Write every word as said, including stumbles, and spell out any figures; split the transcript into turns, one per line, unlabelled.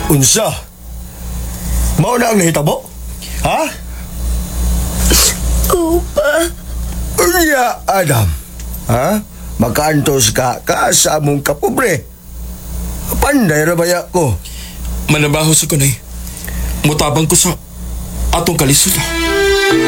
Unsa? Mao na ang nahitabo? Ha?
Upa.
Unya, Adam. Ha? Makaantos ka ka sa among kapobre. Panday ra baya ko.
Manabaho sa kunay. Mutabang ko sa atong kalisod.